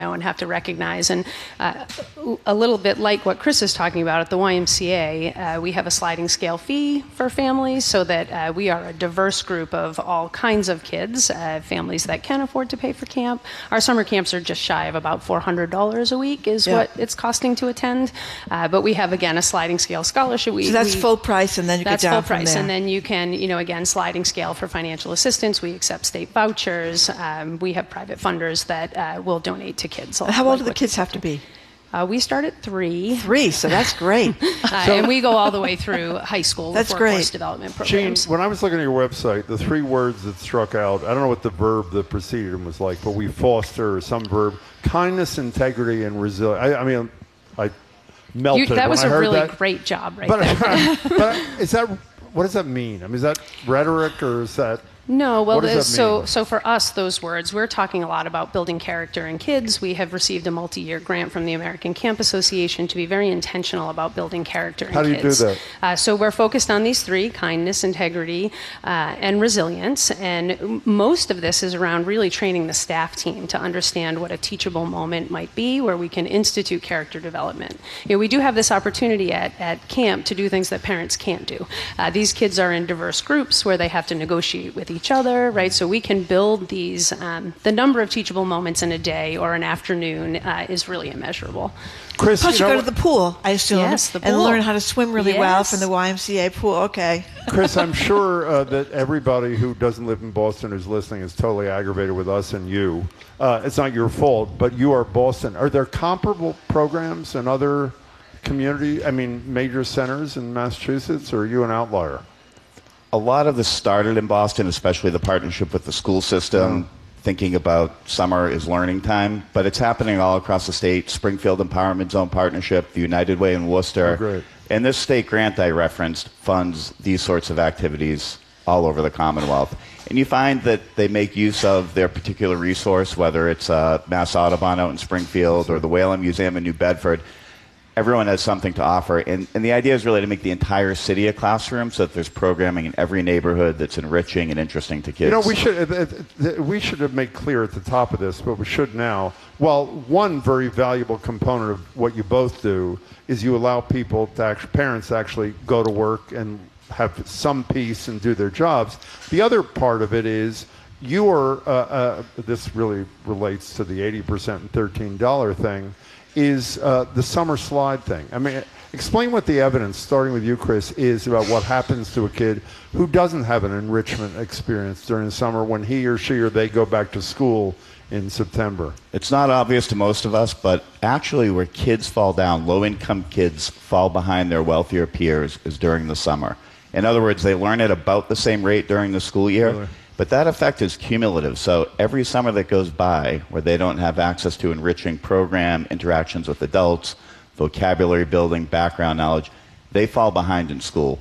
and have to recognize. And a little bit like what Chris is talking about at the YMCA, we have a sliding scale fee for families so that we are a diverse group of all kinds of kids, families that can afford to pay for camp. Our summer camps are just shy of about $400 a week is what it's costing to attend. But we have, again, a sliding scale scholarship. So that's full price, and then you get down from there. That's full price, and then you can, again, sliding scale for financial assistance. We accept state vouchers. We have private funders that will donate to kids. How old do the kids have to be? We start at 3. 3, so that's great. And we go all the way through high school. That's great. Workforce development programs. Gene, when I was looking at your website, the 3 words that struck out, I don't know what the verb that preceded them was like, but we foster some verb, kindness, integrity, and resilience. I melted. That was when a I heard really that. great job there. But is that, what does that mean? Is that rhetoric, or is that... No, well, so for us, those words, we're talking a lot about building character in kids. We have received a multi-year grant from the American Camp Association to be very intentional about building character in kids. How do you do that? So we're focused on these 3, kindness, integrity, and resilience. And most of this is around really training the staff team to understand what a teachable moment might be where we can institute character development. We do have this opportunity at camp to do things that parents can't do. These kids are in diverse groups where they have to negotiate with each other, right? So we can build these, the number of teachable moments in a day or an afternoon is really immeasurable. Chris, plus you go to the pool, I assume, yes, the pool. And learn how to swim really well from the YMCA pool. Okay. Chris, I'm sure that everybody who doesn't live in Boston who's listening is totally aggravated with us and you. It's not your fault, but you are Boston. Are there comparable programs in other major centers in Massachusetts, or are you an outlier? A lot of this started in Boston, especially the partnership with the school system, thinking about summer is learning time, but it's happening all across the state. Springfield Empowerment Zone Partnership, the United Way in Worcester. Oh, great. And this state grant I referenced funds these sorts of activities all over the Commonwealth. And you find that they make use of their particular resource, whether it's Mass Audubon out in Springfield or the Whalen Museum in New Bedford. Everyone has something to offer, and the idea is really to make the entire city a classroom so that there's programming in every neighborhood that's enriching and interesting to kids. We should have made clear at the top of this, but we should now. Well, one very valuable component of what you both do is you allow parents to actually go to work and have some peace and do their jobs. The other part of it is you are, this really relates to the 80% and $13 thing, is the summer slide thing. Explain what the evidence, starting with you, Chris, is about what happens to a kid who doesn't have an enrichment experience during the summer when he or she or they go back to school in September. It's not obvious to most of us, but actually where kids fall down, low-income kids fall behind their wealthier peers, is during the summer. In other words, they learn at about the same rate during the school year. Really? But that effect is cumulative. So every summer that goes by where they don't have access to enriching program, interactions with adults, vocabulary building, background knowledge, they fall behind in school.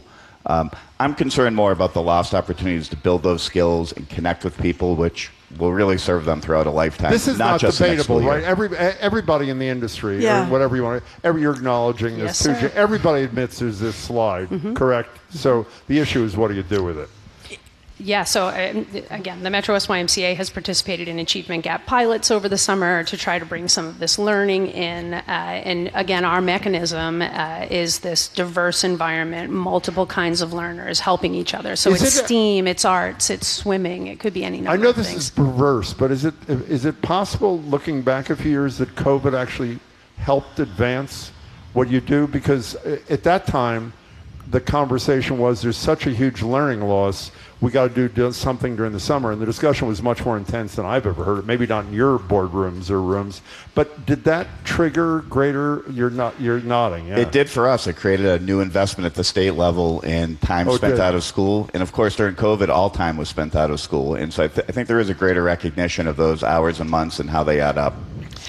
I'm concerned more about the lost opportunities to build those skills and connect with people, which will really serve them throughout a lifetime. This is not just debatable, right? Everybody in the industry, or whatever you want, you're acknowledging this too. Everybody admits there's this slide, correct? So the issue is, what do you do with it? Yeah, so again, the Metro West YMCA has participated in Achievement Gap pilots over the summer to try to bring some of this learning in. And again, our mechanism is this diverse environment, multiple kinds of learners helping each other. So it's STEAM, it's arts, it's swimming, it could be any number of things. I know this is perverse, but is it possible, looking back a few years, that COVID actually helped advance what you do? Because at that time, the conversation was there's such a huge learning loss, we got to do something during the summer, and the discussion was much more intense than I've ever heard it. Maybe not in your boardrooms or rooms, but did that trigger greater? You're nodding. Yeah. It did for us. It created a new investment at the state level in time spent out of school, and of course during COVID, all time was spent out of school, and so I think there is a greater recognition of those hours and months and how they add up.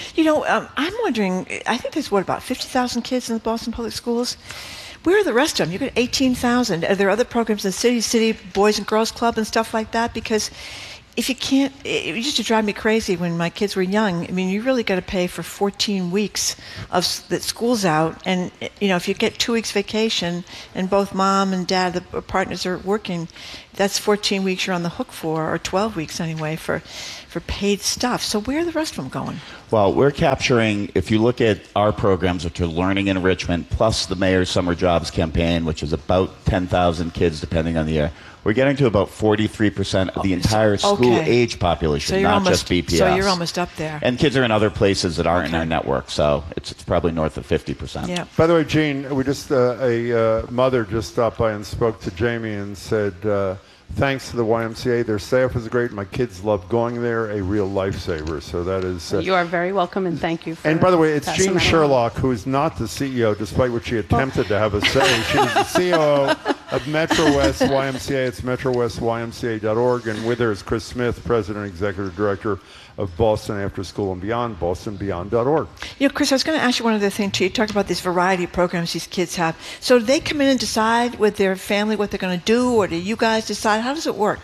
I'm wondering. I think there's about 50,000 kids in the Boston Public Schools. Where are the rest of them? You've got 18,000. Are there other programs in the city Boys and Girls Club and stuff like that? Because if you can't, it used to drive me crazy when my kids were young. You really got to pay for 14 weeks that school's out. And, if you get 2 weeks vacation and both mom and dad, the partners, are working, that's 14 weeks you're on the hook for, or 12 weeks anyway, for paid stuff. So where are the rest of them going? Well, we're capturing, if you look at our programs, which are learning and enrichment, plus the Mayor's Summer Jobs campaign, which is about 10,000 kids depending on the year, we're getting to about 43% of the entire school age population, so not just BPS. So you're almost up there. And kids are in other places that aren't in our network, so it's probably north of 50%. Yeah. By the way, Gene, we just a mother just stopped by and spoke to Jamie and said, thanks to the YMCA, their staff was great. My kids love going there. A real lifesaver. So that is. You are very welcome, and thank you. And by the way, it's passing Jean that on. Sherlock, who is not the CEO, despite what she attempted to have us say. She is the COO of Metro West YMCA. It's metrowestymca.org, and with her is Chris Smith, President and Executive Director of Boston After School and Beyond, bostonbeyond.org. You know, Chris, I was going to ask you one other thing, too. You talked about this variety of programs these kids have. So do they come in and decide with their family what they're going to do, or do you guys decide? How does it work?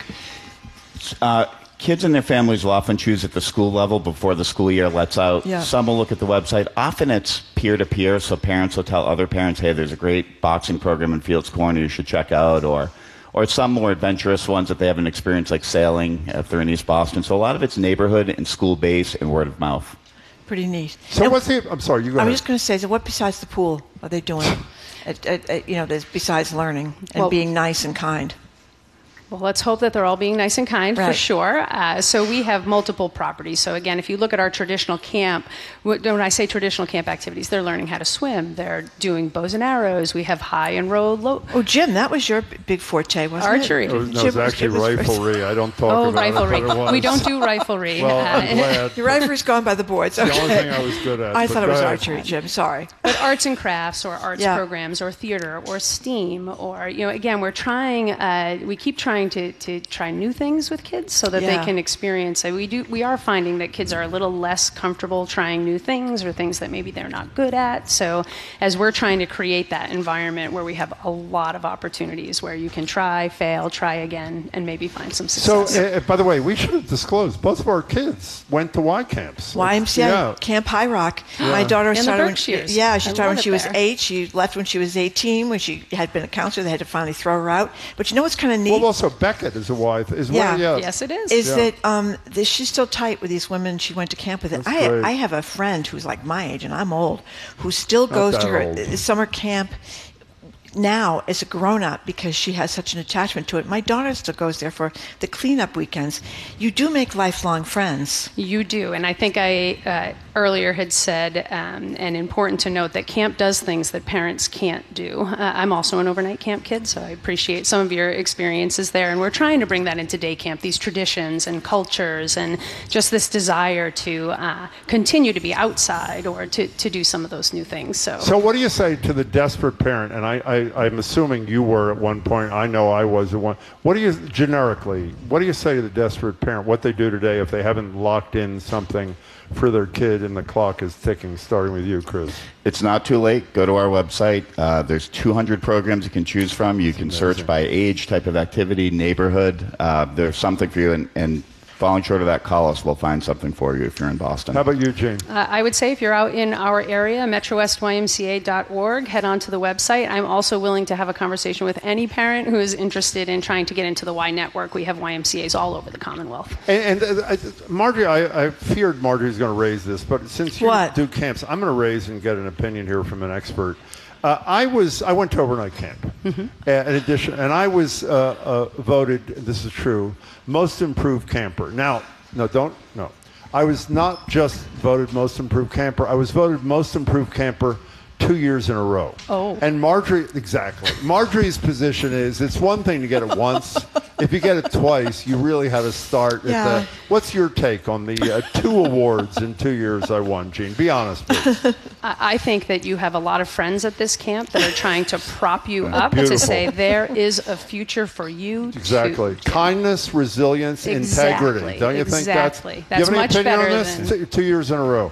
Kids and their families will often choose at the school level before the school year lets out. Yeah. Some will look at the website. Often it's peer-to-peer, so parents will tell other parents, hey, there's a great boxing program in Fields Corner you should check out, or some more adventurous ones that they haven't experienced, like sailing if they're in East Boston. So a lot of it's neighborhood and school-based and word of mouth. Pretty neat. So And what's the? I'm sorry, you go I ahead. was just going to say, so what besides the pool are they doing? Besides learning and Well- being nice and kind. Well, let's hope that they're all being nice and kind, for Right. sure. So we have multiple properties. So again, if you look at our traditional camp, when I say traditional camp activities, they're learning how to swim. They're doing bows and arrows. We have high and low. Oh, Jim, that was your big forte, wasn't Archery. it? No, it Jim was actually riflery. I don't talk Oh, about riflery. it, but it was. We don't do riflery. Well, I'm glad. Your riflery's gone by the boards. It's Okay. the only thing I was good at. I but thought it go was ahead. archery, Jim. Sorry. But arts and crafts, or arts Yeah. programs, or theater, or STEAM, or again, we're trying. We keep trying to try new things with kids so that they Yeah. can experience. We are finding that kids are a little less comfortable trying new things or things that maybe they're not good at. So as we're trying to create that environment where we have a lot of opportunities where you can try, fail, try again, and maybe find some So, success. by the way, we should have disclosed both of our kids went to Y camps. YMCA, Yeah. Camp High Rock. My daughter the started Berkshires. she I started love when it she was there. 8. She left when she was 18. When she had been a counselor, they had to finally throw her out. But you know what's kind of neat? Well, also Beckett is a Y. Yeah. Yes, it is. Is Yeah. that she's still tight with these women she went to camp with. That's great. I have a friend who's like my age, and I'm old, who still goes that to her old. summer camp now as a grown-up because she has such an attachment to it. My daughter still goes there for the cleanup weekends. You do make lifelong friends. You do, and I think I earlier had said, and important to note, that camp does things that parents can't do. I'm also an overnight camp kid, so I appreciate some of your experiences there, and we're trying to bring that into day camp, these traditions and cultures, and just this desire to continue to be outside or to do some of those new things. So what do you say to the desperate parent? And I'm assuming you were at one point. I know I was at one. What do you, generically, what do you say to the desperate parent, what they do today if they haven't locked in something for their kid and the clock is ticking, starting with you, Chris? It's not too late. Go to our website. There's 200 programs you can choose from. You can search by age, type of activity, neighborhood. There's something for you, and falling short of that, call us. We'll find something for you if you're in Boston. How about you, Gene? I would say if you're out in our area, metrowestymca.org, head on to the website. I'm also willing to have a conversation with any parent who is interested in trying to get into the Y Network. We have YMCAs all over the Commonwealth. And Marjorie, I feared Marjorie was going to raise this, but since you What? do camps, I'm going to raise and get an opinion here from an expert. I went to overnight camp, in addition, and I was voted, this is true, most improved camper. Now, no. I was not just voted most improved camper. I was voted most improved camper 2 years in a row. Oh. And Marjorie's position is, it's one thing to get it once. If you get it twice, you really had to start at Yeah. what's your take on the 2 awards in 2 years I won, Gene? Be honest, please. I think that you have a lot of friends at this camp that are trying to prop you up Beautiful. to say there is a future for you. Exactly. To, Kindness, resilience, Exactly. integrity. Don't you think Exactly. that's... Do you That's have any much opinion on better this? than- 2 years in a row.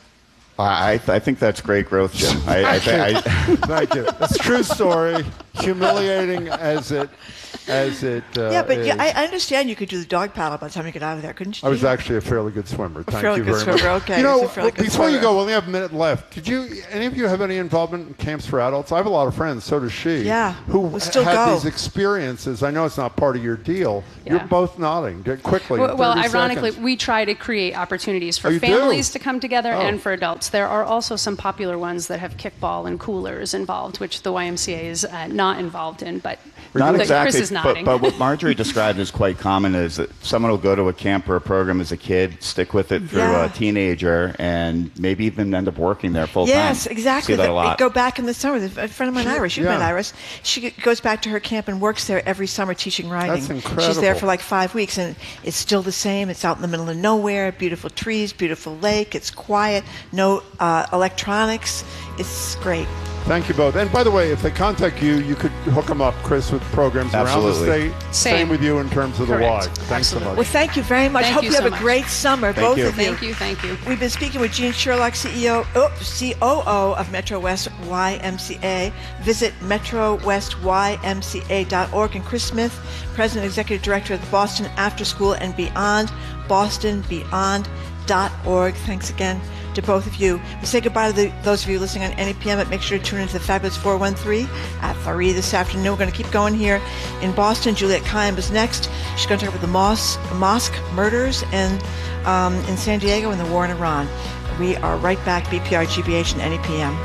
I think that's great growth, Jim. Thank you. It's a true story, humiliating as it as it Yeah, but is. I understand you could do the dog paddle by the time you get out of there, couldn't you? I was actually a fairly good swimmer. Thank fairly you good very swimmer, much. okay. You know, He's a fairly good before you swimmer. go, we only have a minute left. Did any of you have any involvement in camps for adults? I have a lot of friends, so does she. Yeah, Who we'll still had go. these experiences. I know it's not part of your deal. Yeah. You're both nodding quickly. in Well, 30 ironically, seconds. we try to create opportunities for Oh, you do? families to come together Oh. and for adults. There are also some popular ones that have kickball and coolers involved, which the YMCA is not involved in, but Not Chris exactly, is nodding. but what Marjorie described is quite common is that someone will go to a camp or a program as a kid, stick with it through Yeah. a teenager, and maybe even end up working there full time. Yes, exactly. See that a lot. Go back in the summer. A friend of mine, Iris, you've yeah. met Iris. She goes back to her camp and works there every summer teaching writing. That's incredible. She's there for like 5 weeks, and it's still the same. It's out in the middle of nowhere, beautiful trees, beautiful lake. It's quiet, no electronics. It's great. Thank you both. And by the way, if they contact you, you could hook them up, Chris, with programs around Absolutely. the state. Same. with you in terms of the Correct. why. Thanks so much. Well, thank you very much. Thank Hope you you have so a much. great summer, Thank both you. of you. Thank you. We've been speaking with Gene Sherlock, COO of Metro West YMCA. Visit metrowestymca.org. And Chris Smith, President and Executive Director of the Boston After School and Beyond, bostonbeyond.org. Thanks again to both of you. We say goodbye to those of you listening on NEPM, but make sure to tune into the Fabulous 413 at 3 this afternoon. We're going to keep going here in Boston. Juliet Kayyem is next. She's going to talk about the mosque murders and in San Diego and the war in Iran. We are right back, BPR, GBH, and NEPM.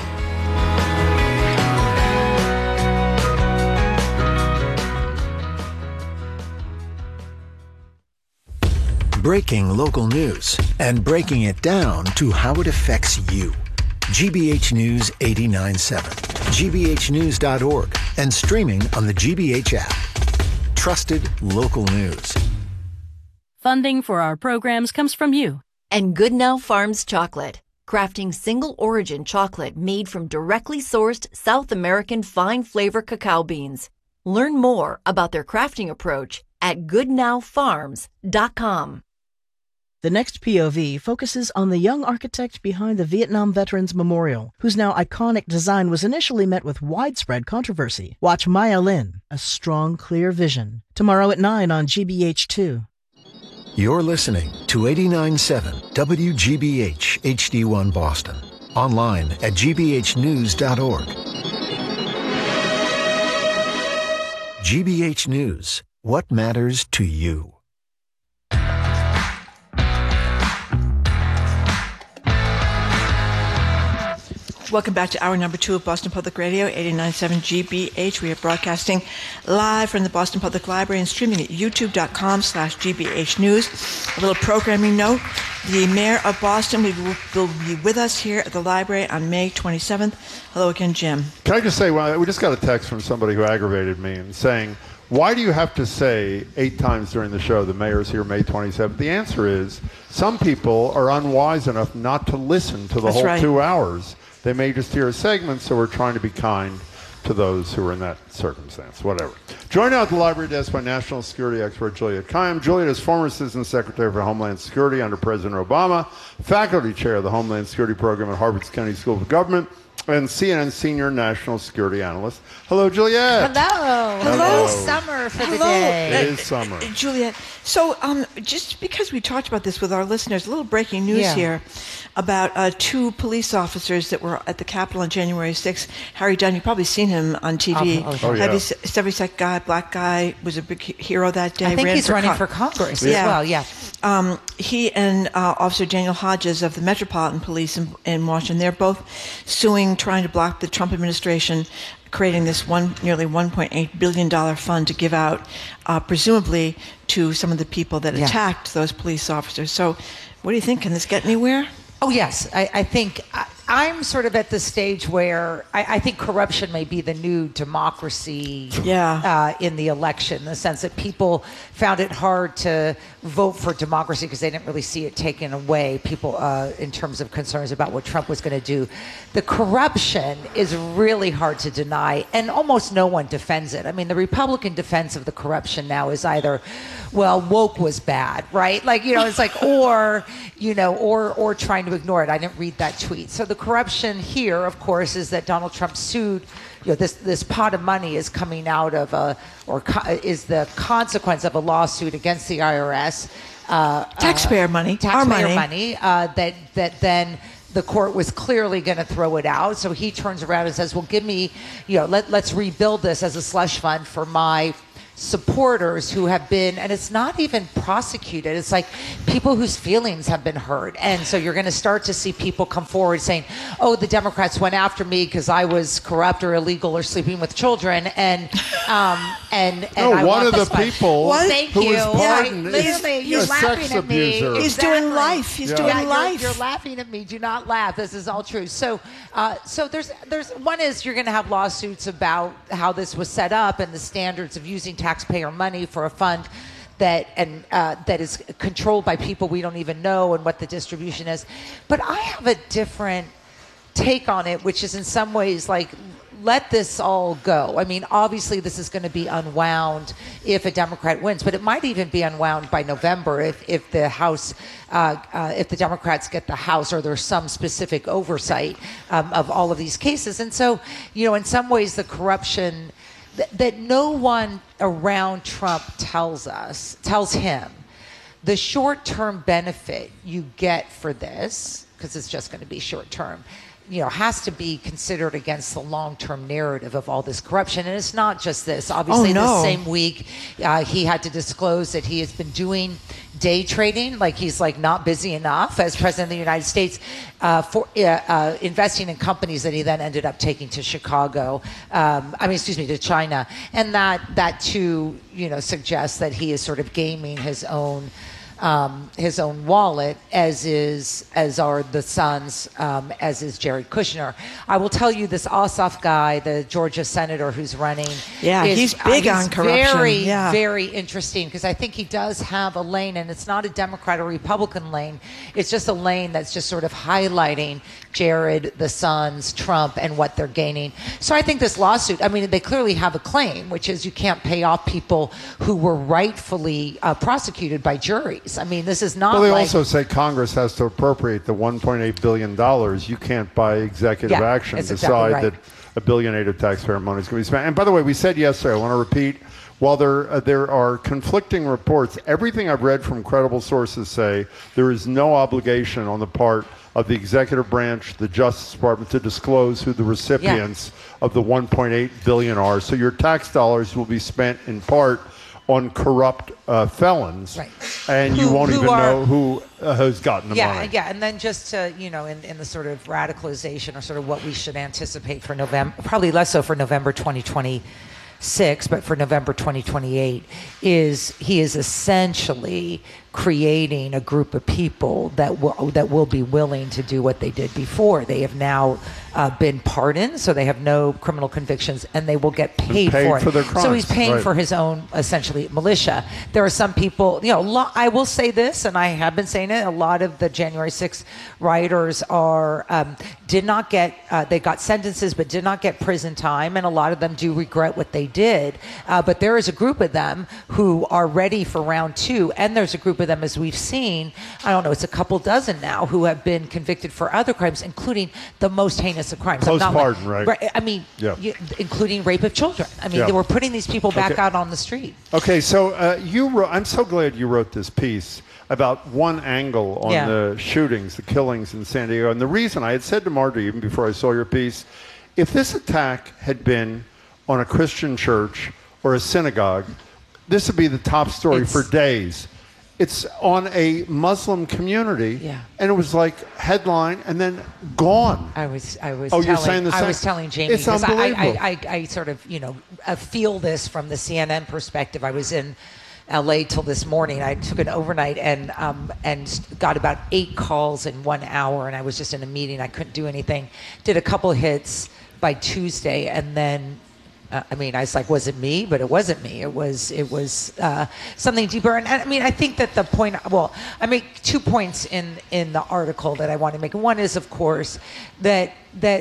Breaking local news and breaking it down to how it affects you. GBH News 89.7, gbhnews.org, and streaming on the GBH app. Trusted local news. Funding for our programs comes from you. And Goodnow Farms Chocolate, crafting single-origin chocolate made from directly sourced South American fine flavor cacao beans. Learn more about their crafting approach at goodnowfarms.com. The next POV focuses on the young architect behind the Vietnam Veterans Memorial, whose now iconic design was initially met with widespread controversy. Watch Maya Lin, A Strong, Clear Vision, tomorrow at 9 on GBH2. You're listening to 89.7 WGBH HD1 Boston. Online at gbhnews.org. GBH News. What matters to you? Welcome back to hour number 2 of Boston Public Radio, 89.7 GBH. We are broadcasting live from the Boston Public Library and streaming at youtube.com/GBH News. A little programming note. The mayor of Boston will be with us here at the library on May 27th. Hello again, Jim. Can I just say, we just got a text from somebody who aggravated me and saying, why do you have to say 8 times during the show the mayor's here May 27th? The answer is some people are unwise enough not to listen to the That's whole right. 2 hours. They may just hear a segment, so we're trying to be kind to those who are in that circumstance, whatever. Joined now at the library desk by national security expert Juliet Kayyem. Juliet is former Assistant Secretary for Homeland Security under President Obama, faculty chair of the Homeland Security Program at Harvard's Kennedy School of Government, and CNN senior national security analyst. Hello, Juliet. Hello. Hello. Summer for the Hello. day. It is summer. Juliet, so just because we talked about this with our listeners, a little breaking news Yeah. here about 2 police officers that were at the Capitol on January 6th. Harry Dunn, you've probably seen him on TV. Oh, yeah. Heavy-set guy, black guy, was a big hero that day. I think ran he's running for Congress as Yeah. well, yeah. He and Officer Daniel Hodges of the Metropolitan Police in Washington, they're both suing, trying to block the Trump administration creating this nearly $1.8 billion fund to give out, presumably, to some of the people that attacked those police officers. So what do you think? Can this get anywhere? Oh, yes. I think I'm sort of at the stage where I think corruption may be the new democracy in the election, in the sense that people found it hard to vote for democracy because they didn't really see it taken away, people in terms of concerns about what Trump was going to do. The corruption is really hard to deny, and almost no one defends it. I mean, the Republican defense of the corruption now is either, well, woke was bad, right? Like, it's like, or trying to ignore it. I didn't read that tweet. So the corruption here, of course, is that Donald Trump sued. This pot of money is coming out of is the consequence of a lawsuit against the IRS. Taxpayer money. Taxpayer money. That then the court was clearly going to throw it out. So he turns around and says, well, give me, let's rebuild this as a slush fund for my supporters who have been, and it's not even prosecuted, it's like people whose feelings have been hurt. And so you're going to start to see people come forward saying, oh, the Democrats went after me because I was corrupt or illegal or sleeping with children, and I one of the money. people who was pardoned you're a laughing sex at me. abuser. He's doing life. He's doing life. You're laughing at me. Do not laugh. This is all true. So there's one is you're going to have lawsuits about how this was set up and the standards of using taxpayer money for a fund that is controlled by people we don't even know and what the distribution is. But I have a different take on it, which is in some ways like, let this all go. I mean, obviously this is going to be unwound if a Democrat wins, but it might even be unwound by November if the House, if the Democrats get the House or there's some specific oversight of all of these cases. And so, in some ways the corruption that no one around Trump tells him the short-term benefit you get for this, because it's just going to be short-term, has to be considered against the long-term narrative of all this corruption. And it's not just this. Obviously, the same week, he had to disclose that he has been doing day trading, like he's not busy enough as president of the United States, for investing in companies that he then ended up taking to Chicago. To China. And that too, suggests that he is sort of gaming his own wallet, as are the sons, as is Jared Kushner. I will tell you, this Ossoff guy, the Georgia senator who's running, he's big on corruption. Very, very interesting, because I think he does have a lane, and it's not a Democrat or Republican lane. It's just a lane that's just sort of highlighting Jared, the sons, Trump, and what they're gaining. So I think this lawsuit, they clearly have a claim, which is you can't pay off people who were rightfully prosecuted by juries. This is not. Well, they also say Congress has to appropriate the $1.8 billion. You can't, by executive action, decide that $1.8 billion of taxpayer money is going to be spent. And by the way, we said yesterday, I want to repeat, while there are conflicting reports, everything I've read from credible sources say there is no obligation on the part of the executive branch, the Justice Department, to disclose who the recipients of the $1.8 billion are. So your tax dollars will be spent in part on corrupt felons, and you won't even know who has gotten the money. Yeah, and then just to, in the sort of radicalization or sort of what we should anticipate for November, probably less so for November 2026, but for November 2028, he is essentially creating a group of people that will be willing to do what they did before. They have now been pardoned, so they have no criminal convictions, and they will get paid for it. For their crimes. So he's paying for his own, essentially, militia. There are some people, I will say this, and I have been saying it, a lot of the January 6th rioters did not get, they got sentences, but did not get prison time, and a lot of them do regret what they did. But there is a group of them who are ready for round two, and there's a group of them, as we've seen, I don't know, it's a couple dozen now, who have been convicted for other crimes, including the most heinous of crimes. Post-pardon, right? Including rape of children. They were putting these people back out on the street. Okay, so I'm so glad you wrote this piece about one angle on the shootings, the killings in San Diego. And the reason, I had said to Marta even before I saw your piece, if this attack had been on a Christian church or a synagogue, this would be the top story for days. It's on a Muslim community, and it was like headline and then gone. I was you're saying the same? I was telling Jamie, it's because unbelievable. I sort of feel this from the CNN perspective. I was in LA till this morning. I took an overnight and got about 8 calls in 1 hour, and I was just in a meeting. I couldn't do anything. Did a couple hits by Tuesday, and then. I was like, was it me? But it wasn't me. It was something deeper. And I think that the point. Well, I make 2 points in the article that I want to make. One is, of course, that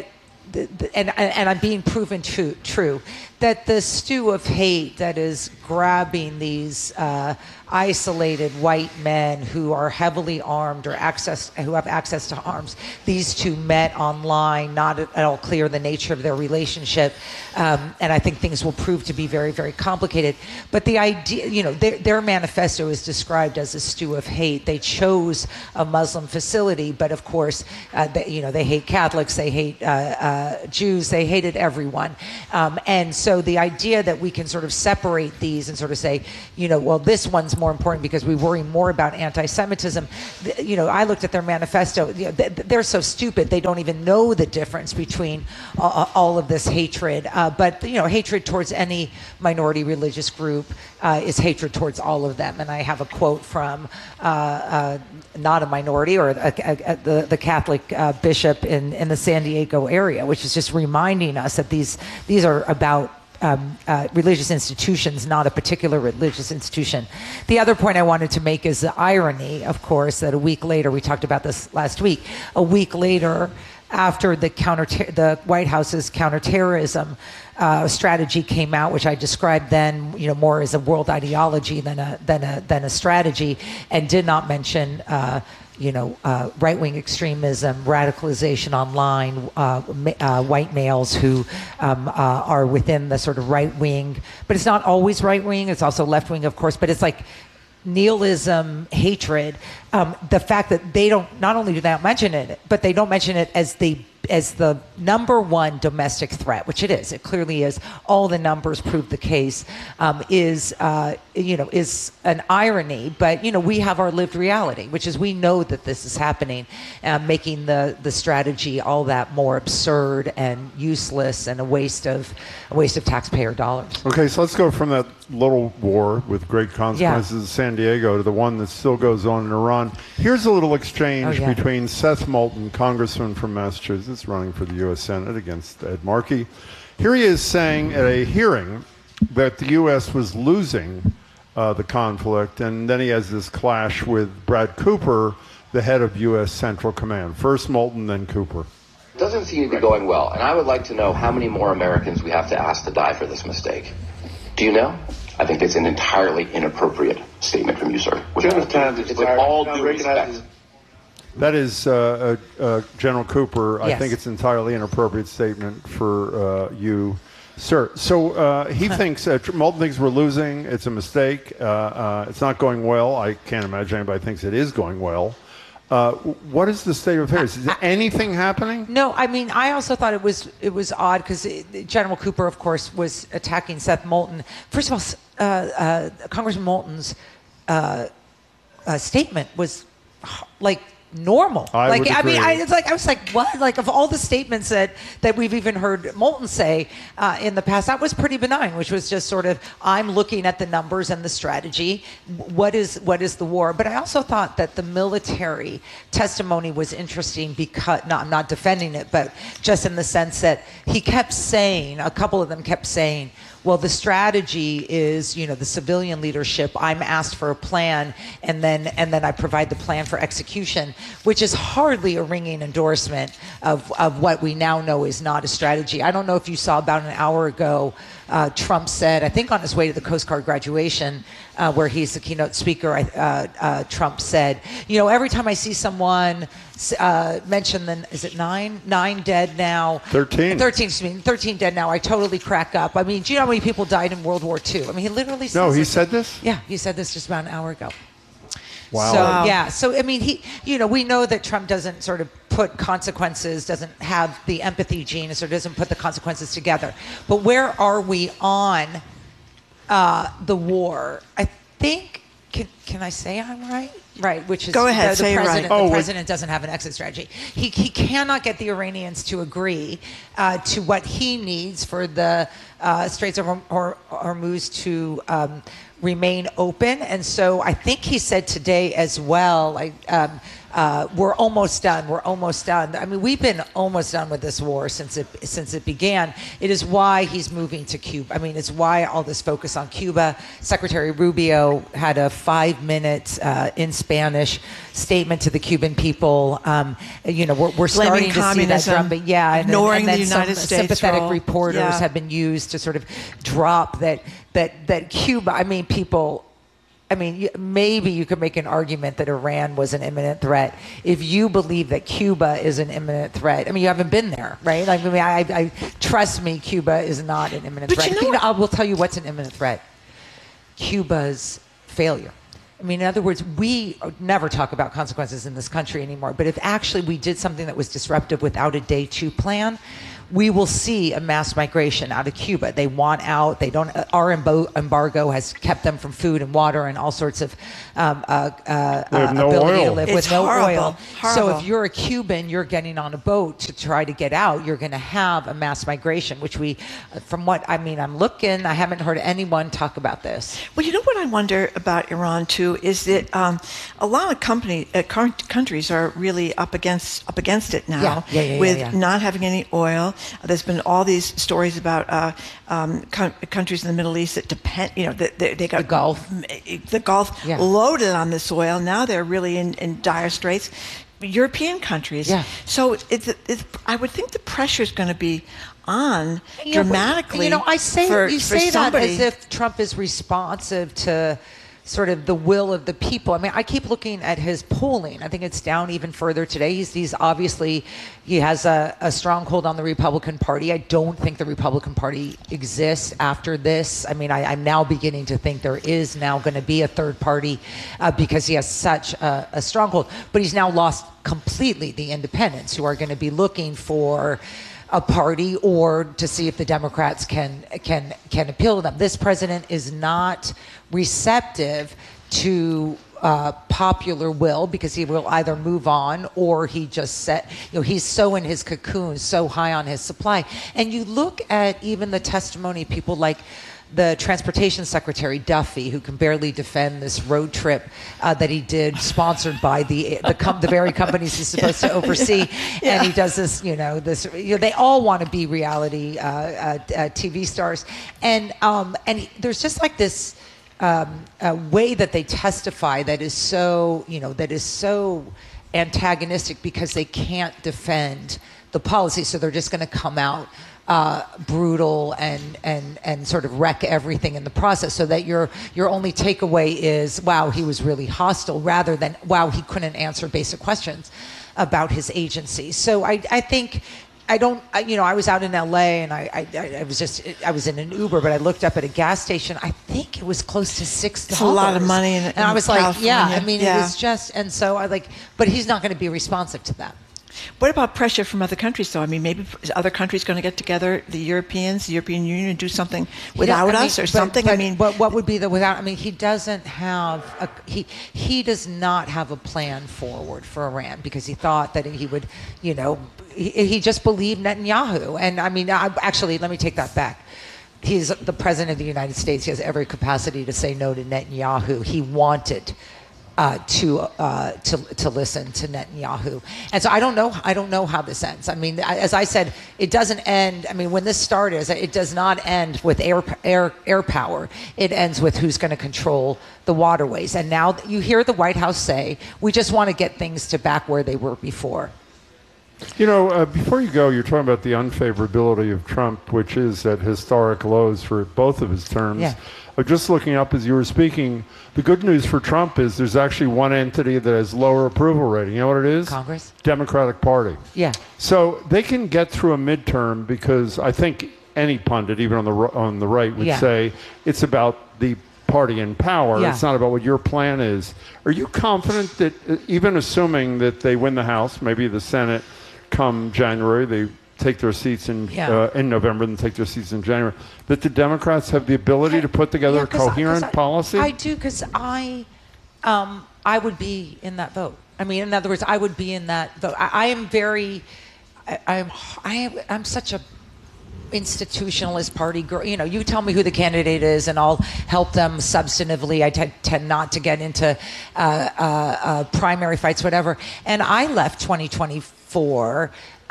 and I'm being proven true, that the stew of hate that is grabbing these isolated white men who are heavily armed or who have access to arms. These two met online, not at all clear the nature of their relationship, and I think things will prove to be very, very complicated. But the idea, their manifesto is described as a stew of hate. They chose a Muslim facility, but of course, they hate Catholics, they hate Jews, they hated everyone, and so the idea that we can sort of separate these and sort of say, well, this one's more important because we worry more about anti-Semitism. I looked at their manifesto. They're so stupid they don't even know the difference between all of this hatred. But hatred towards any minority religious group is hatred towards all of them. And I have a quote from not a minority or the Catholic bishop in the San Diego area, which is just reminding us that these are about religious institutions, not a particular religious institution. The other point I wanted to make is the irony, of course, that a week later, we talked about this last week, a week later, after the White House's counterterrorism strategy came out, which I described then, more as a world ideology than a strategy, and did not mention right-wing extremism, radicalization online, white males who are within the sort of right-wing, but it's not always right-wing, it's also left-wing, of course, but it's like nihilism, hatred, the fact that they not only do they not mention it, but they don't mention it as the number one domestic threat, which it is. It clearly is. All the numbers prove the case. Is an irony, but we have our lived reality, which is we know that this is happening, making the strategy all that more absurd and useless and a waste of taxpayer dollars. Okay, so let's go from that little war with great consequences in San Diego to the one that still goes on in Iran. Here's a little exchange between Seth Moulton, congressman from Massachusetts, running for the U.S. Senate against Ed Markey. Here he is saying at a hearing that the U.S. was losing the conflict, and then he has this clash with Brad Cooper, the head of U.S. Central Command. First Moulton, then Cooper. It doesn't seem to be going well, and I would like to know how many more Americans we have to ask to die for this mistake. Do you know? I think it's an entirely inappropriate statement from you, sir. With all due respect. That is General Cooper. Yes. I think it's an entirely inappropriate statement for you, sir. So he thinks, Moulton thinks we're losing. It's a mistake. It's not going well. I can't imagine anybody thinks it is going well. What is the state of affairs? Is there anything happening? No, I mean, I also thought it was odd because General Cooper, of course, was attacking Seth Moulton. First of all, Congressman Moulton's statement was like normal. I was like, what? Like, of all the statements that we've even heard Moulton say in the past, that was pretty benign, which was just sort of, I'm looking at the numbers and the strategy. What is the war? But I also thought that the military testimony was interesting because, I'm not defending it, but just in the sense that he kept saying, a couple of them kept saying, well, the strategy is, the civilian leadership. I'm asked for a plan, and then I provide the plan for execution, which is hardly a ringing endorsement of what we now know is not a strategy. I don't know if you saw about an hour ago, Trump said, I think on his way to the Coast Guard graduation, where he's the keynote speaker, Trump said, every time I see someone mention is it 9 dead now? 13. 13 dead now. I totally crack up. I mean, do you know how many people died in World War II? I mean, he literally said he said this? Yeah, he said this just about an hour ago. Wow. So I mean, we know that Trump doesn't sort of put consequences, doesn't have the empathy gene, or doesn't put the consequences together. But where are we on the war? I think, can I say I'm right? Right, which is go ahead, say you're right. The president doesn't have an exit strategy. He cannot get the Iranians to agree to what he needs for the Straits of Hormuz to remain open. And so I think he said today as well, we're almost done. We're almost done. I mean, we've been almost done with this war since it began. It is why he's moving to Cuba. I mean, it's why all this focus on Cuba. Secretary Rubio had a 5-minute in Spanish statement to the Cuban people. We're starting to see that drumbeat. Yeah, ignoring and then the United some States sympathetic role. reporters have been used to sort of drop that Cuba. I mean, people. I mean, maybe you could make an argument that Iran was an imminent threat if you believe that Cuba is an imminent threat. I mean, you haven't been there, right? Like, I mean, I trust me, Cuba is not an imminent threat. I will tell you what's an imminent threat: Cuba's failure. I mean, in other words, we never talk about consequences in this country anymore. But if actually we did something that was disruptive without a day 2 plan, we will see a mass migration out of Cuba. They want out. They don't. Our embargo has kept them from food and water and all sorts of ability to live with no oil. So if you're a Cuban, you're getting on a boat to try to get out. You're going to have a mass migration, which from what I mean, I'm looking. I haven't heard anyone talk about this. Well, you know what I wonder about Iran too is that a lot of countries are really up against it now with not having any oil. There's been all these stories about countries in the Middle East that depend, they got the Gulf loaded on this oil. Now they're really in dire straits. European countries. Yeah. So I would think the pressure is going to be on dramatically. I say that as if Trump is responsive to sort of the will of the people. I mean, I keep looking at his polling. I think it's down even further today. He's obviously, he has a stronghold on the Republican Party. I don't think the Republican Party exists after this. I mean, I'm now beginning to think there is now going to be a third party because he has such a stronghold. But he's now lost completely the independents who are going to be looking for a party or to see if the Democrats can appeal to them. This president is not receptive to popular will because he will either move on or he just he's so in his cocoon, so high on his supply. And you look at even the testimony of people like the Transportation Secretary Duffy, who can barely defend this road trip that he did, sponsored by the very companies he's supposed to oversee, and he does this. They all want to be reality TV stars, and there's just like this way that they testify that is so antagonistic because they can't defend the policy, so they're just going to come out brutal and sort of wreck everything in the process, so that your only takeaway is, wow, he was really hostile, rather than, wow, he couldn't answer basic questions about his agency. So I think I was out in LA and I was in an Uber, but I looked up at a gas station. I think it was close to $6. It's a lot of money, and I was California. like, it was just, and so but he's not going to be responsive to that. What about pressure from other countries, though? I mean, maybe other countries going to get together, the European Union, and do something without us or something? But what would be the without? I mean, he doesn't have he does not have a plan forward for Iran because he thought that he would, he just believed Netanyahu. And I mean, actually, let me take that back. He's the president of the United States. He has every capacity to say no to Netanyahu. He wanted to listen to Netanyahu, and so I don't know how this ends. I mean, as I said, it doesn't end. I mean, when this started, it does not end with air power. It ends with who's going to control the waterways. And now you hear the White House say, we just want to get things to back where they were before. Before you go, you're talking about the unfavorability of Trump, which is at historic lows for both of his terms. Yeah. Just looking up as you were speaking, the good news for Trump is there's actually one entity that has lower approval rating. You know what it is? Congress? Democratic Party. Yeah. So they can get through a midterm because I think any pundit, even on the right, would say it's about the party in power. Yeah. It's not about what your plan is. Are you confident that even assuming that they win the House, maybe the Senate come January, they take their seats in November and take their seats in January, that the Democrats have the ability to put together a coherent policy? I do, because I would be in that vote. I mean, in other words, I would be in that vote. I'm such a institutionalist party girl. You know, you tell me who the candidate is, and I'll help them substantively. I tend not to get into primary fights, whatever. And I left 2024.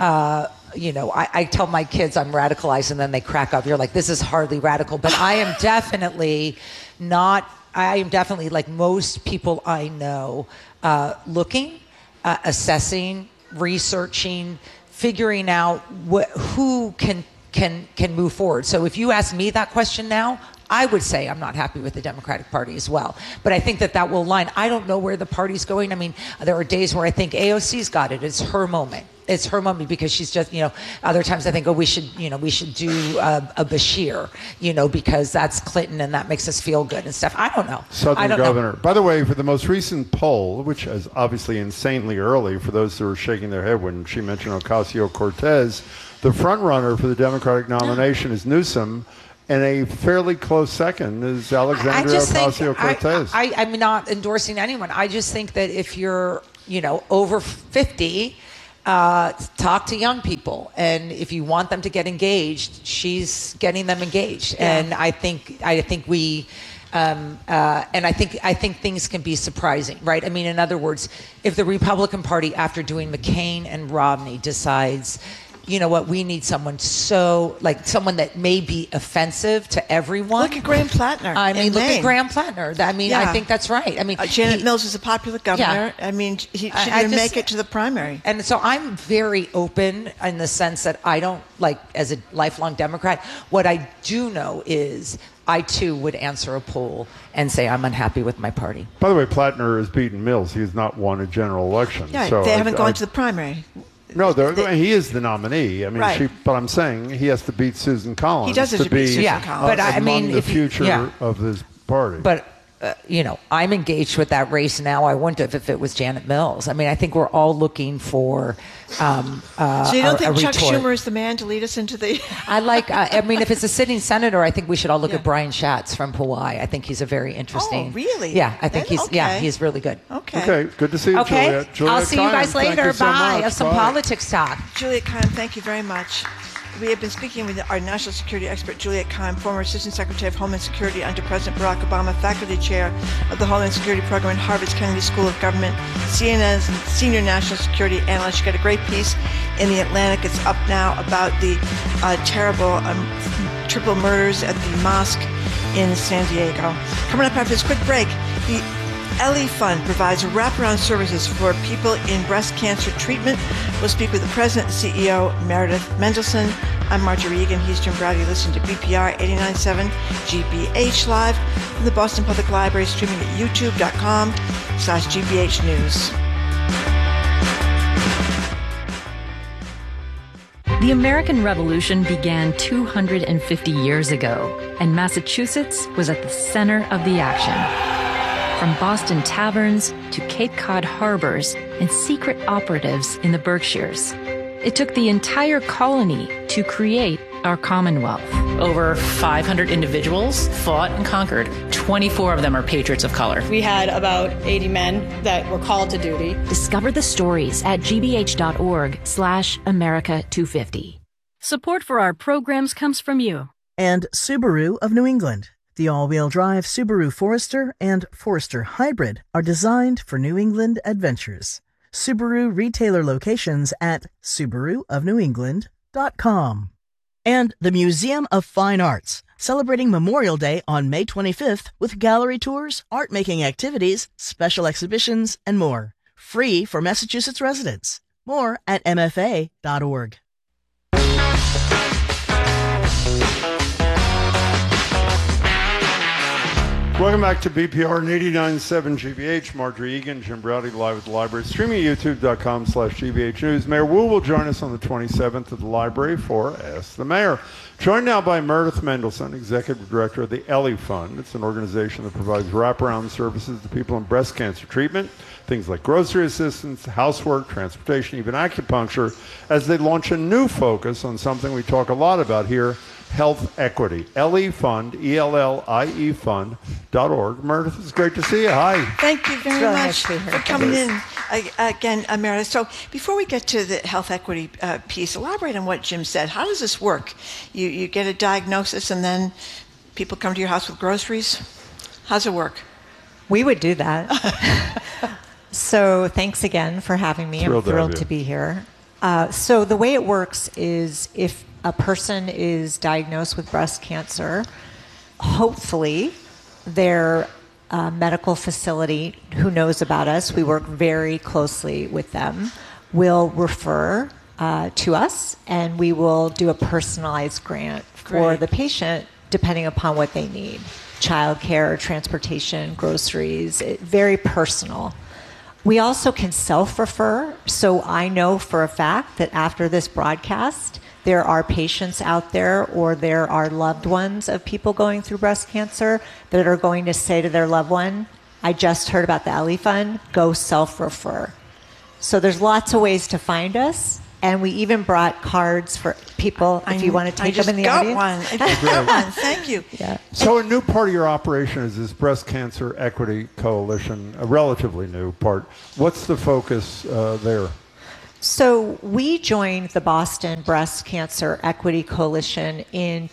You know, I tell my kids I'm radicalized, and then they crack up. You're like, this is hardly radical, but I am definitely not. I am definitely, like most people I know, looking, assessing, researching, figuring out who can move forward. So if you ask me that question now, I would say I'm not happy with the Democratic Party as well. But I think that will align. I don't know where the party's going. I mean, there are days where I think AOC's got it. It's her moment. It's her moment because she's just, you know, other times I think, oh, we should do a Bashir, you know, because that's Clinton and that makes us feel good and stuff. I don't know. Southern governor. By the way, for the most recent poll, which is obviously insanely early for those who are shaking their head when she mentioned Ocasio-Cortez, the front runner for the Democratic nomination is Newsom. And a fairly close second is Alexandria Ocasio-Cortez. I'm not endorsing anyone. I just think that if you're, you know, over 50, talk to young people. And if you want them to get engaged, she's getting them engaged. Yeah. And I think we, and I think things can be surprising, right? I mean, in other words, if the Republican Party, after doing McCain and Romney, decides, you know what, we need someone someone that may be offensive to everyone. Look at Graham Plattner. I mean, look at Graham Plattner. I mean, I think that's right. I mean, Janet Mills is a popular governor. Yeah. I mean, she didn't make it to the primary. And so I'm very open in the sense that I don't, like, as a lifelong Democrat, what I do know is I, too, would answer a poll and say I'm unhappy with my party. By the way, Plattner has beaten Mills. He has not won a general election. Yeah, so they haven't gone to the primary. No, he is the nominee. I mean, right. But I'm saying he has to beat Susan Collins. He does have to beat Susan Collins. But I mean, the future of his party. But you know, I'm engaged with that race now. I wouldn't have if it was Janet Mills. I mean, I think we're all looking for. So you don't think Chuck Schumer is the man to lead us into the? I mean, if it's a sitting senator, I think we should all look at Brian Schatz from Hawaii. I think he's a very interesting. Oh, really? Yeah, I think he's really good. Okay. Good to see you, Juliette. I'll see you guys later. Bye. Have some politics talk. Juliette Kayyem, thank you very much. We have been speaking with our national security expert, Juliette Kayyem, former Assistant Secretary of Homeland Security under President Barack Obama, faculty chair of the Homeland Security Program at Harvard's Kennedy School of Government, CNN's senior national security analyst. She got a great piece in The Atlantic. It's up now about the terrible triple murders at the mosque in San Diego. Coming up after this quick break, the Ellie Fund provides wraparound services for people in breast cancer treatment. We'll speak with the president and CEO, Meredith Mendelsohn. I'm Marjorie Egan. He's Jim Browdy. Listen to BPR 89.7 GBH Live from the Boston Public Library, streaming at youtube.com/GBH News. The American Revolution began 250 years ago, and Massachusetts was at the center of the action. From Boston taverns to Cape Cod harbors and secret operatives in the Berkshires, it took the entire colony to create our Commonwealth. Over 500 individuals fought and conquered. 24 of them are patriots of color. We had about 80 men that were called to duty. Discover the stories at gbh.org/America250. Support for our programs comes from you. And Subaru of New England. The all-wheel drive Subaru Forester and Forester Hybrid are designed for New England adventures. Subaru retailer locations at SubaruofNewEngland.com. And the Museum of Fine Arts, celebrating Memorial Day on May 25th with gallery tours, art-making activities, special exhibitions, and more. Free for Massachusetts residents. More at MFA.org. Welcome back to BPR and 89.7 GBH. Marjorie Egan, Jim Browdy, live at the library. Streaming at youtube.com/GBH News. Mayor Wu will join us on the 27th at the library for Ask the Mayor. Joined now by Meredith Mendelsohn, Executive Director of the Ellie Fund. It's an organization that provides wraparound services to people in breast cancer treatment, things like grocery assistance, housework, transportation, even acupuncture, as they launch a new focus on something we talk a lot about here, Health Equity. LE Fund, ELLIE Fund.org. Meredith, it's great to see you. Hi. Thank you very much for coming in again, Meredith. So before we get to the health equity piece, elaborate on what Jim said. How does this work? You get a diagnosis and then people come to your house with groceries? How's it work? We would do that. So thanks again for having me. I'm thrilled to be here. So the way it works is if a person is diagnosed with breast cancer, hopefully their medical facility who knows about us, we work very closely with them, will refer to us, and we will do a personalized grant for the patient depending upon what they need. Childcare, transportation, groceries, very personal. We also can self-refer, so I know for a fact that after this broadcast, there are patients out there or there are loved ones of people going through breast cancer that are going to say to their loved one, I just heard about the LE Fund, go self-refer. So there's lots of ways to find us, and we even brought cards for people if you want to take them in the audience. I just got one. Thank you. Yeah. So a new part of your operation is this Breast Cancer Equity Coalition, a relatively new part. What's the focus there? So we joined the Boston Breast Cancer Equity Coalition in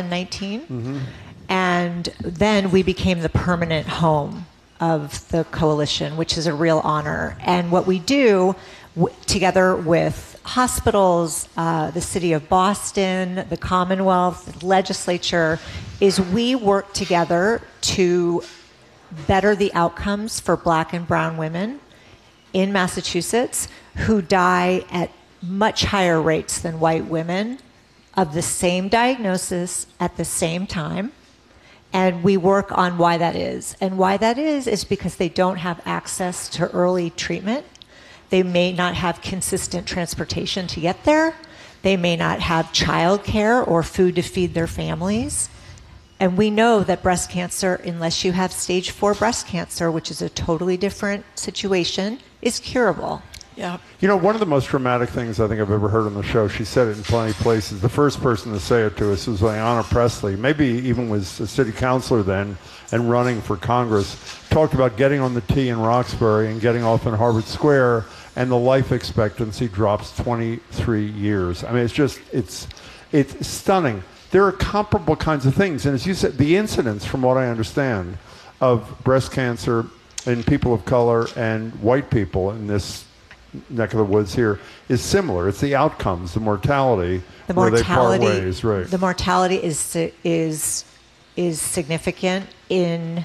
2019, and then we became the permanent home of the coalition, which is a real honor. And what we do, together with hospitals, the city of Boston, the Commonwealth, the legislature, is we work together to better the outcomes for Black and brown women in Massachusetts who die at much higher rates than white women of the same diagnosis at the same time. And we work on why that is. And why that is because they don't have access to early treatment. They may not have consistent transportation to get there. They may not have childcare or food to feed their families. And we know that breast cancer, unless you have stage 4 breast cancer, which is a totally different situation, is curable. Yeah. You know, one of the most dramatic things I think I've ever heard on the show, she said it in plenty of places, the first person to say it to us was Ayanna Pressley, maybe even was a city councilor then and running for Congress, talked about getting on the T in Roxbury and getting off in Harvard Square, and the life expectancy drops 23 years. I mean, it's stunning. There are comparable kinds of things. And as you said, the incidence, from what I understand, of breast cancer in people of color and white people in this neck of the woods here is similar. It's the outcomes, the mortality, where they part ways. Right. The mortality is significant in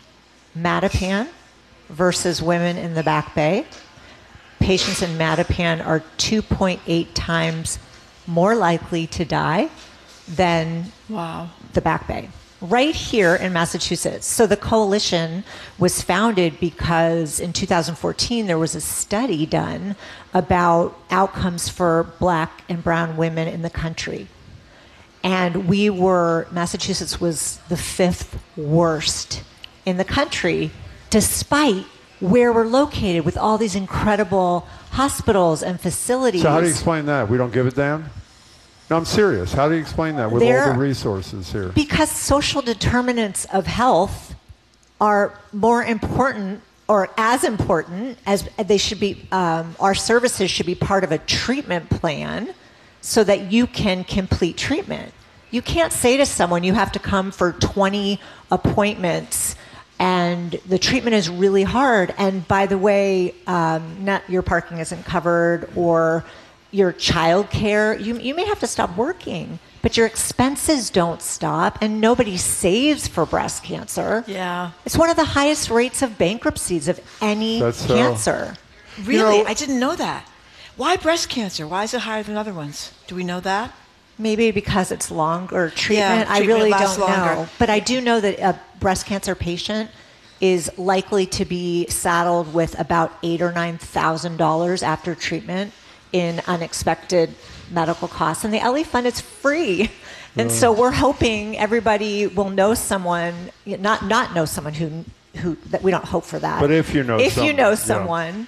Mattapan versus women in the Back Bay. Patients in Mattapan are 2.8 times more likely to die than the Back Bay. Right here in Massachusetts. So the coalition was founded because in 2014 there was a study done about outcomes for Black and brown women in the country. And Massachusetts was the 5th worst in the country, despite where we're located with all these incredible hospitals and facilities. So how do you explain that? We don't give a damn? No, I'm serious. How do you explain that with all the resources here? Because social determinants of health are more important or as important as they should be. Our services should be part of a treatment plan so that you can complete treatment. You can't say to someone, you have to come for 20 appointments and the treatment is really hard. And by the way, your parking isn't covered or your child care, you may have to stop working, but your expenses don't stop and nobody saves for breast cancer. Yeah. It's one of the highest rates of bankruptcies of any cancer. Really? I didn't know that. Why breast cancer? Why is it higher than other ones? Do we know that? Maybe because it's longer treatment. I really don't know. But I do know that a breast cancer patient is likely to be saddled with about $8,000 or $9,000 after treatment in unexpected medical costs. And the LE Fund is free. And so we're hoping everybody will know someone, not know someone who that we don't hope for that. But if you know someone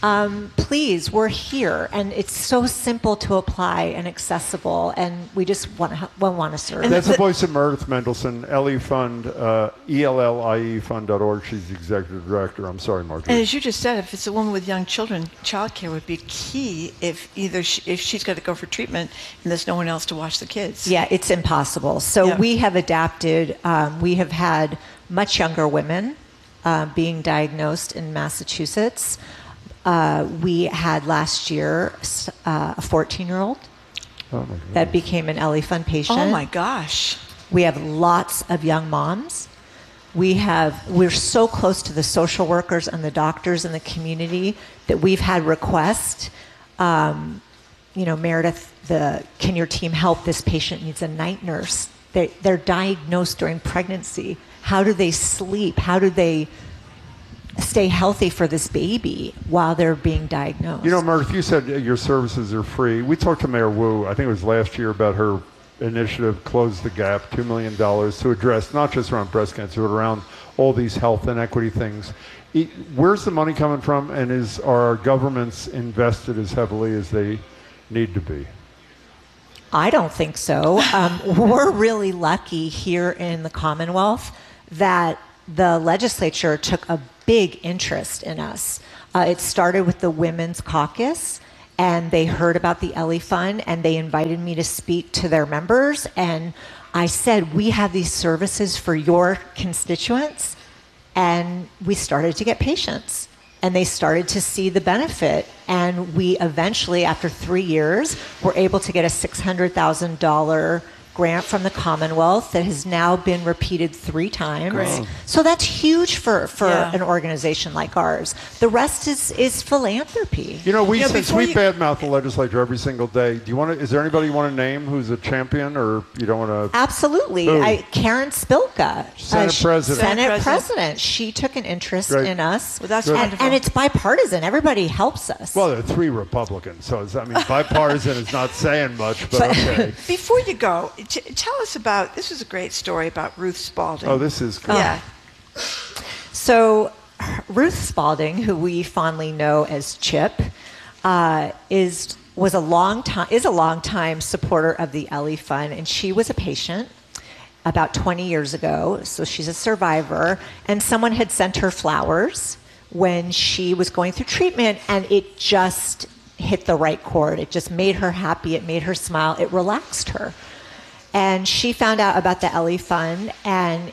please, we're here, and it's so simple to apply and accessible, and we just want to serve. And that's the voice of Meredith Mendelson, Ellie Fund, ELLIEFund.org. She's the executive director. I'm sorry, Marjorie. And as you just said, if it's a woman with young children, childcare would be key if if she's got to go for treatment and there's no one else to watch the kids. Yeah, it's impossible. So we have adapted. We have had much younger women being diagnosed in Massachusetts. We had last year a 14-year-old that became an Ellie Fund patient. Oh my gosh. We have lots of young moms. We're so close to the social workers and the doctors in the community that we've had requests. Meredith, can your team help? This patient needs a night nurse. They're diagnosed during pregnancy. How do they sleep? How do they stay healthy for this baby while they're being diagnosed? Meredith, you said your services are free. We talked to Mayor Wu, I think it was last year, about her initiative, Close the Gap, $2 million to address not just around breast cancer, but around all these health inequity things. Where's the money coming from, and are our governments invested as heavily as they need to be? I don't think so. We're really lucky here in the Commonwealth that the legislature took a big interest in us. It started with the Women's Caucus, and they heard about the Ellie Fund, and they invited me to speak to their members. And I said, we have these services for your constituents. And we started to get patients, and they started to see the benefit. And we eventually, after 3 years, were able to get a $600,000 grant from the Commonwealth that has now been repeated 3 times. Great. So that's huge for an organization like ours. The rest is philanthropy. Since we badmouth the legislature every single day, is there anybody you want to name who's a champion, or you don't want to? Absolutely. Karen Spilka, Senate President. She took an interest in us. Well, that's wonderful. And it's bipartisan. Everybody helps us. Well, there are 3 Republicans, so bipartisan is not saying much, but okay. Before you go, tell us about, this is a great story about Ruth Spalding. Oh, this is good. Yeah. So Ruth Spalding, who we fondly know as Chip, is a long time supporter of the Ellie Fund, and she was a patient about 20 years ago, so she's a survivor, and someone had sent her flowers when she was going through treatment, and it just hit the right chord. It just made her happy. It made her smile. It relaxed her. And she found out about the Ellie Fund, and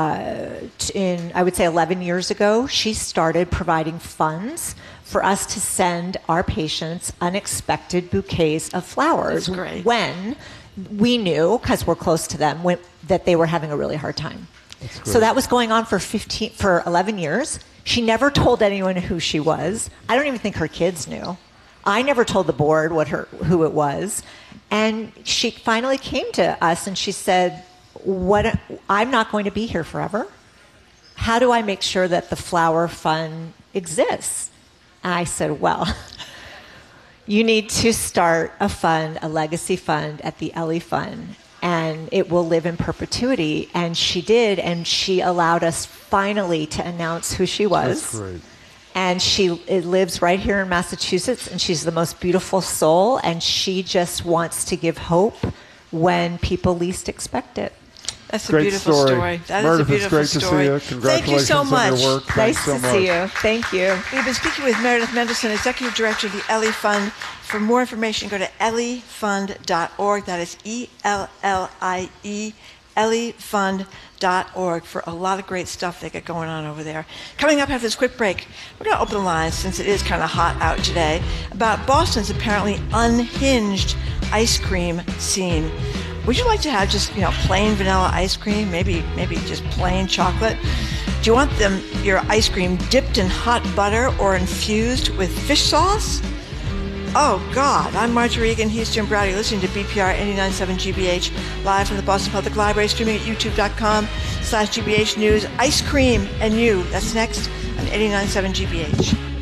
I would say 11 years ago, she started providing funds for us to send our patients unexpected bouquets of flowers. That's great. When we knew, because we're close to them, that they were having a really hard time. So that was going on for 11 years. She never told anyone who she was. I don't even think her kids knew. I never told the board who it was. And she finally came to us and she said, I'm not going to be here forever. How do I make sure that the Flower Fund exists? And I said, well, you need to start a fund, a legacy fund at the Ellie Fund, and it will live in perpetuity. And she did, and she allowed us finally to announce who she was. That's great. And it lives right here in Massachusetts, and she's the most beautiful soul, and she just wants to give hope when people least expect it. That's a beautiful story. That is a beautiful story. Meredith, it's great to see you. Congratulations Thank you so much. on your work. Nice to see you. Thank you. We've been speaking with Meredith Mendelson, Executive Director of the Ellie Fund. For more information, go to elliefund.org. That is ELLIE, elliefund.org, for a lot of great stuff they got going on over there. Coming up after this quick break, we're going to open the lines, since it is kind of hot out today, about Boston's apparently unhinged ice cream scene. Would you like to have just, plain vanilla ice cream? Maybe just plain chocolate? Do you want your ice cream dipped in hot butter or infused with fish sauce? Oh, God. I'm Marjorie Egan. He's Jim Browdy. Listening to BPR 89.7 GBH, live from the Boston Public Library, streaming at youtube.com/GBH News. Ice cream and you. That's next on 89.7 GBH.